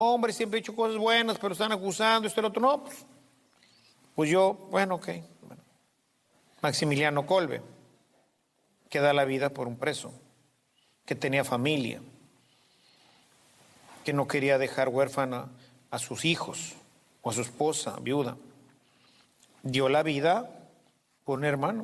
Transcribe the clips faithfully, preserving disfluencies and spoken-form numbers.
hombre, siempre he hecho cosas buenas, pero están acusando, esto y lo otro. No, pues, pues yo, bueno, ok. Bueno. Maximiliano Kolbe, que da la vida por un preso, que tenía familia, que no quería dejar huérfana a sus hijos o a su esposa, viuda. Dio la vida por un hermano.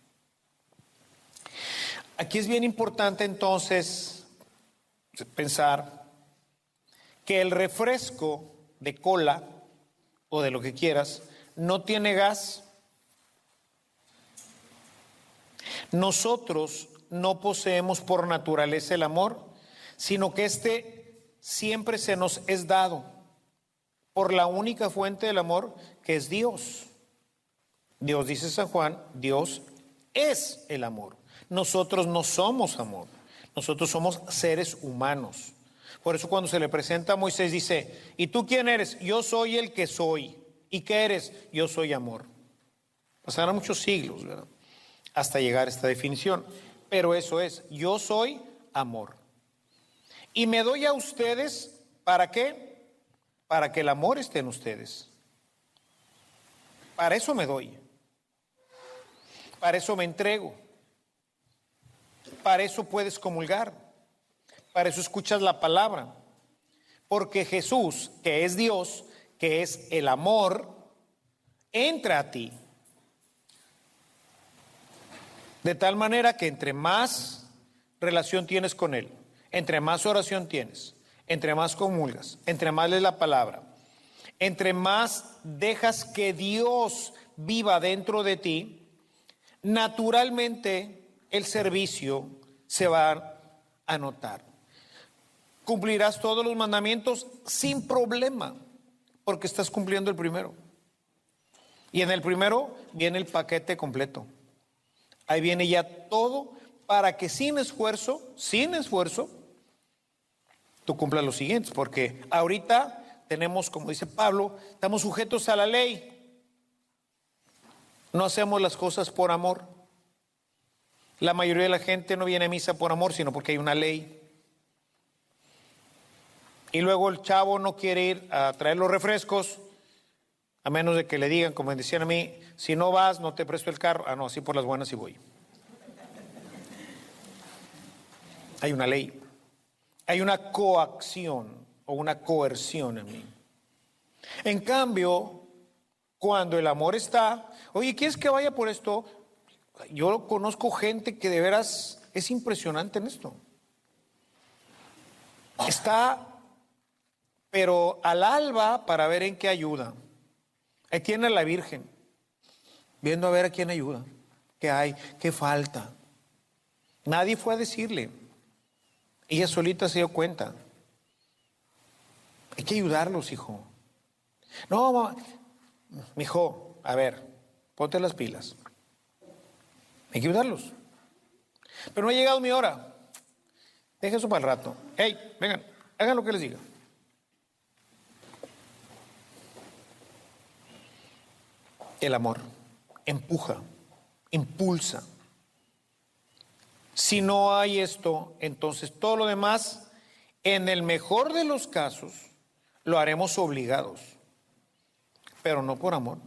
Aquí es bien importante entonces pensar que el refresco de cola o de lo que quieras no tiene gas. Nosotros no poseemos por naturaleza el amor, sino que este siempre se nos es dado por la única fuente del amor, que es Dios. Dios, dice San Juan, Dios es el amor. Nosotros no somos amor, nosotros somos seres humanos. Por eso cuando se le presenta a Moisés dice, ¿y tú quién eres? Yo soy el que soy. ¿Y qué eres? Yo soy amor. Pasarán muchos siglos, ¿verdad?, hasta llegar a esta definición. Pero eso es, yo soy amor. Y me doy a ustedes, ¿para qué? Para que el amor esté en ustedes. Para eso me doy. Para eso me entrego. Para eso puedes comulgar. Para eso escuchas la palabra. Porque Jesús, que es Dios, que es el amor, entra a ti. De tal manera que entre más relación tienes con Él, entre más oración tienes, entre más comulgas, entre más lees la palabra, entre más dejas que Dios viva dentro de ti, naturalmente el servicio se va a notar. Cumplirás todos los mandamientos sin problema, porque estás cumpliendo el primero. Y en el primero viene el paquete completo. Ahí viene ya todo para que sin esfuerzo, sin esfuerzo, tú cumplas los siguientes. Porque ahorita tenemos, como dice Pablo, estamos sujetos a la ley. No hacemos las cosas por amor. La mayoría de la gente no viene a misa por amor, sino porque hay una ley. Y luego el chavo no quiere ir a traer los refrescos, a menos de que le digan, como me decían a mí, si no vas, no te presto el carro. Ah, no, así por las buenas sí voy. Hay una ley. Hay una coacción o una coerción en mí. En cambio, cuando el amor está, oye, ¿quieres que vaya por esto? Yo conozco gente que de veras es impresionante en esto. Está, pero al alba para ver en qué ayuda. Ahí tiene a la Virgen, viendo a ver a quién ayuda, qué hay, qué falta. Nadie fue a decirle. Ella solita se dio cuenta. Hay que ayudarlos, hijo. No, mamá, mijo, a ver, ponte las pilas. Hay que ayudarlos. Pero no ha llegado mi hora. Deja eso para el rato. Hey, vengan, hagan lo que les diga. El amor empuja, impulsa. Si no hay esto, entonces todo lo demás, en el mejor de los casos, lo haremos obligados, pero no por amor.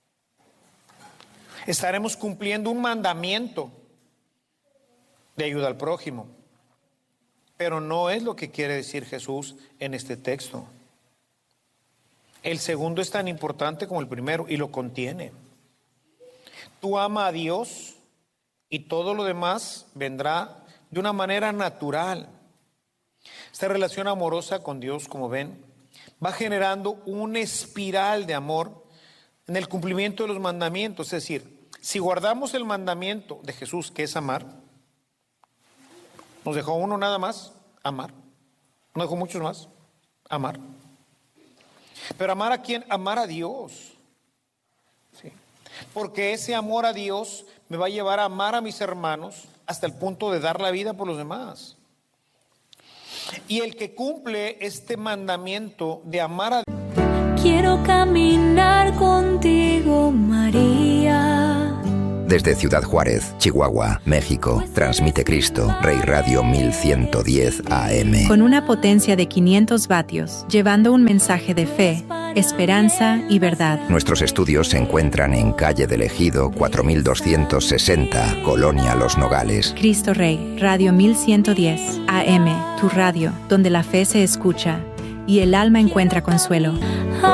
Estaremos cumpliendo un mandamiento de ayuda al prójimo, pero no es lo que quiere decir Jesús en este texto. El segundo es tan importante como el primero y lo contiene. Tú ama a Dios y todo lo demás vendrá de una manera natural. Esta relación amorosa con Dios, como ven, va generando una espiral de amor en el cumplimiento de los mandamientos. Es decir, si guardamos el mandamiento de Jesús, que es amar, nos dejó uno nada más, amar. No dejó muchos más, amar. Pero amar a quién? Amar a Dios. ¿Sí? Porque ese amor a Dios me va a llevar a amar a mis hermanos hasta el punto de dar la vida por los demás. Y el que cumple este mandamiento de amar a Dios. Quiero caminar contigo, María. Desde Ciudad Juárez, Chihuahua, México, transmite Cristo, Rey Radio mil ciento diez A M. Con una potencia de quinientos vatios, llevando un mensaje de fe, esperanza y verdad. Nuestros estudios se encuentran en Calle del Ejido, cuatro mil doscientos sesenta, Colonia Los Nogales. Cristo Rey, Radio mil ciento diez A M, tu radio, donde la fe se escucha y el alma encuentra consuelo.